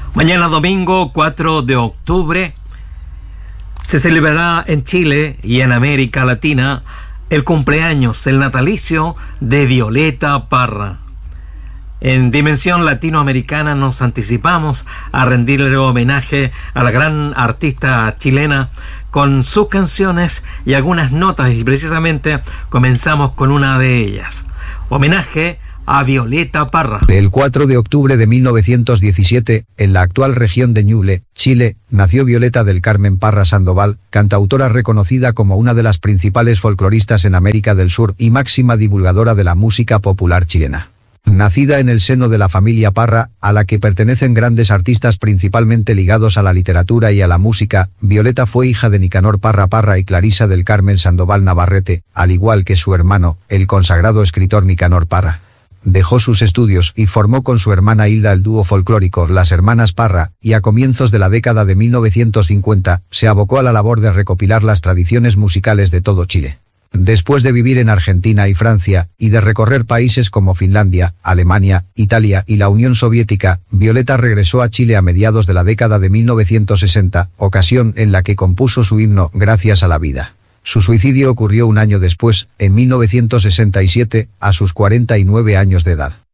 Mañana domingo 4 de octubre se celebrará en Chile y en América Latina el cumpleaños, el natalicio de Violeta Parra. En Dimensión Latinoamericana nos anticipamos a rendirle homenaje a la gran artista chilena con sus canciones y algunas notas, y precisamente comenzamos con una de ellas. Homenaje a Violeta Parra. El 4 de octubre de 1917, en la actual región de Ñuble, Chile, nació Violeta del Carmen Parra Sandoval, cantautora reconocida como una de las principales folcloristas en América del Sur y máxima divulgadora de la música popular chilena. Nacida en el seno de la familia Parra, a la que pertenecen grandes artistas principalmente ligados a la literatura y a la música, Violeta fue hija de Nicanor Parra Parra y Clarisa del Carmen Sandoval Navarrete, al igual que su hermano, el consagrado escritor Nicanor Parra. Dejó sus estudios y formó con su hermana Hilda el dúo folclórico Las Hermanas Parra, y a comienzos de la década de 1950 se abocó a la labor de recopilar las tradiciones musicales de todo Chile. Después de vivir en Argentina y Francia, y de recorrer países como Finlandia, Alemania, Italia y la Unión Soviética, Violeta regresó a Chile a mediados de la década de 1960, ocasión en la que compuso su himno Gracias a la vida. Su suicidio ocurrió un año después, en 1967, a sus 49 años de edad.